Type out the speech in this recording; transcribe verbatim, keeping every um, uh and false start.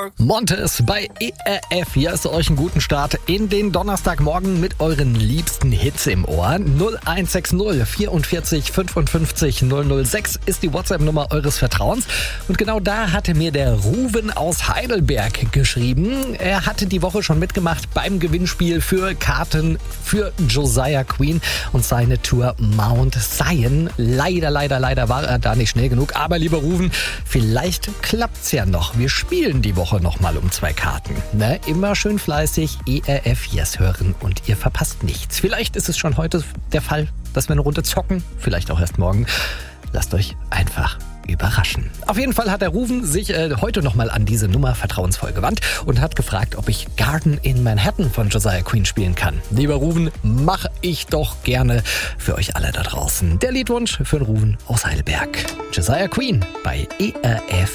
Montes bei E R F. Hier ist euch einen guten Start in den Donnerstagmorgen mit euren liebsten Hits im Ohr. null eins sechs null vierundvierzig fünfundfünfzig null null sechs ist die WhatsApp-Nummer eures Vertrauens. Und genau da hatte mir der Ruven aus Heidelberg geschrieben. Er hatte die Woche schon mitgemacht beim Gewinnspiel für Karten für Josiah Queen und seine Tour Mount Zion. Leider, leider, leider war er da nicht schnell genug. Aber lieber Ruven, vielleicht klappt's ja noch. Wir spielen die Woche noch mal um zwei Karten. Ne? Immer schön fleißig E R F Yes hören und ihr verpasst nichts. Vielleicht ist es schon heute der Fall, dass wir eine Runde zocken. Vielleicht auch erst morgen. Lasst euch einfach überraschen. Auf jeden Fall hat der Ruven sich äh, heute nochmal an diese Nummer vertrauensvoll gewandt und hat gefragt, ob ich Garden in Manhattan von Josiah Queen spielen kann. Lieber Ruven, mache ich doch gerne für euch alle da draußen. Der Liedwunsch für den Ruven aus Heidelberg. Josiah Queen bei E R F